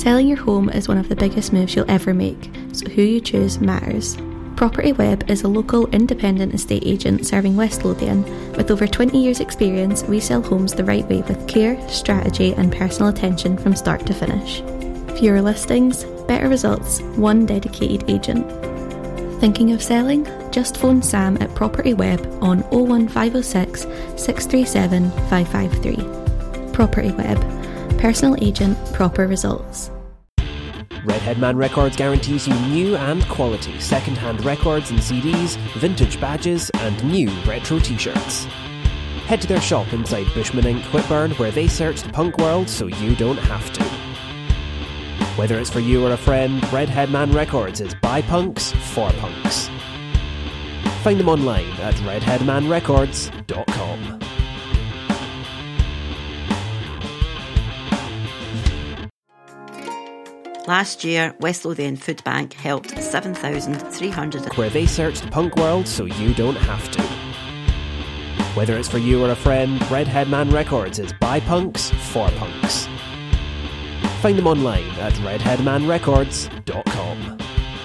Selling your home is one of the biggest moves you'll ever make, so who you choose matters. Property Web is a local independent estate agent serving West Lothian. With over 20 years' experience, we sell homes the right way with care, strategy and personal attention from start to finish. Fewer listings, better results, one dedicated agent. Thinking of selling? Just phone Sam at Property Web on 01506 637 553. Property Web. Personal agent, proper results. Redhead Man Records guarantees you new and quality second-hand records and CDs, vintage badges and new retro t-shirts. Head to their shop inside Bushman Inc. Whitburn where they search the punk world so you don't have to. Whether it's for you or a friend, Redhead Man Records is by punks for punks. Find them online at redheadmanrecords.com. Last year, West Lothian Food Bank helped 7,300 where they search the punk world so you don't have to. Whether it's for you or a friend, Redhead Man Records is by punks for punks. Find them online at redheadmanrecords.com.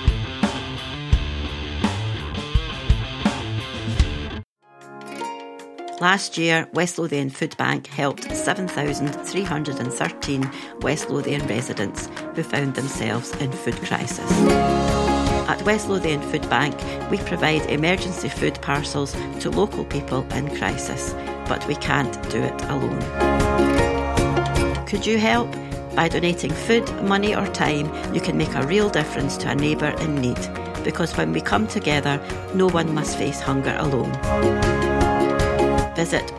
Last year, West Lothian Food Bank helped 7,313 West Lothian residents who found themselves in food crisis. At West Lothian Food Bank, we provide emergency food parcels to local people in crisis, but we can't do it alone. Could you help? By donating food, money or time, you can make a real difference to a neighbour in need, because when we come together, no one must face hunger alone. Visit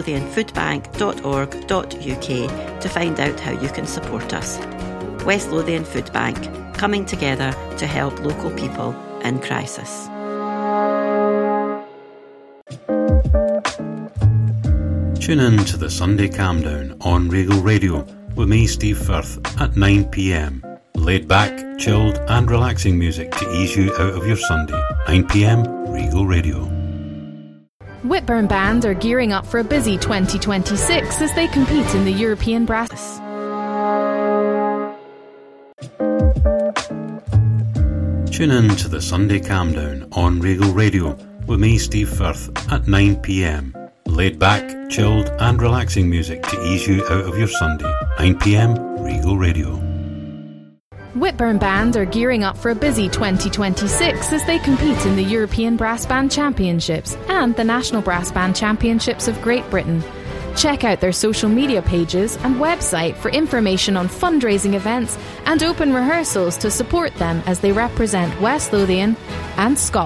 westlothianfoodbank.org.uk to find out how you can support us. West Lothian Food Bank, coming together to help local people in crisis. Tune in to the Sunday Calm Down on Regal Radio with me, Steve Firth, at 9 p.m. Laid back, chilled and relaxing music to ease you out of your Sunday. 9 p.m, Regal Radio. Whitburn Band are gearing up for a busy 2026 as they compete in the European Brass. Tune in to the Sunday Calm Down on Regal Radio with me, Steve Firth, at 9 p.m. Laid back, chilled and relaxing music to ease you out of your Sunday. 9 p.m, Regal Radio. Whitburn Band are gearing up for a busy 2026 as they compete in the European Brass Band Championships and the National Brass Band Championships of Great Britain. Check out their social media pages and website for information on fundraising events and open rehearsals to support them as they represent West Lothian and Scotland.